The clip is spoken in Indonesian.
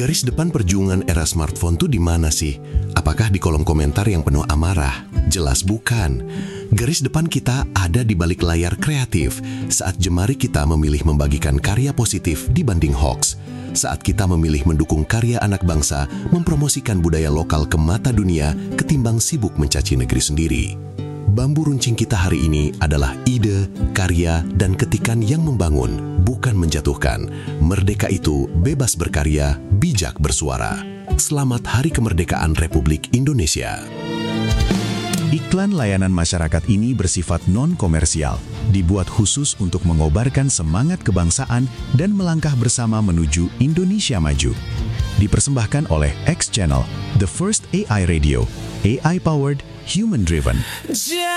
Garis depan perjuangan era smartphone tuh di mana sih? Apakah di kolom komentar yang penuh amarah? Jelas bukan. Garis depan kita ada di balik layar kreatif, saat jemari kita memilih membagikan karya positif dibanding hoax. Saat kita memilih mendukung karya anak bangsa, mempromosikan budaya lokal ke mata dunia, ketimbang sibuk mencaci negeri sendiri. Bambu runcing kita hari ini adalah ide, karya, dan ketikan yang membangun, bukan menjatuhkan. Merdeka itu bebas berkarya, bijak bersuara. Selamat Hari Kemerdekaan Republik Indonesia. Iklan layanan masyarakat ini bersifat non-komersial, dibuat khusus untuk mengobarkan semangat kebangsaan dan melangkah bersama menuju Indonesia maju. Dipersembahkan oleh X Channel, The First AI Radio, AI-powered, human-driven.